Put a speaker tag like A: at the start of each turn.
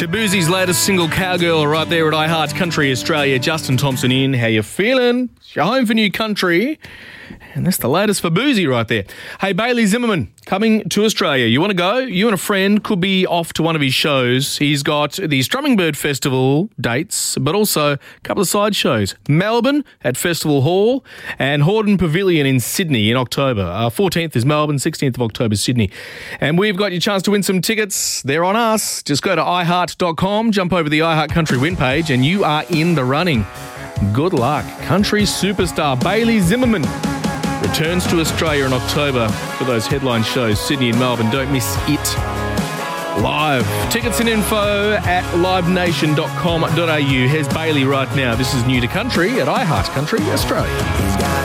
A: Shaboozie's latest single, Cowgirl, right there at iHeart Country Australia. Justin Thompson in. How you feeling? It's your home for new country. And that's the latest for Boozy right there. Hey, Bailey Zimmerman coming to Australia. You want to go? You and a friend could be off to one of his shows. He's got the Strumming Bird Festival dates, but also a couple of side shows. Melbourne at Festival Hall and Hordern Pavilion in Sydney in October. 14th is Melbourne, 16th of October, Sydney. And we've got your chance to win some tickets. They're on us. Just go to iHeart.com, jump over the iHeart Country win page, and you are in the running. Good luck. Country superstar Bailey Zimmerman returns to Australia in October for those headline shows, Sydney and Melbourne. Don't miss it. Live. Tickets and info at livenation.com.au. Here's Bailey right now. This is New to Country at iHeart Country Australia.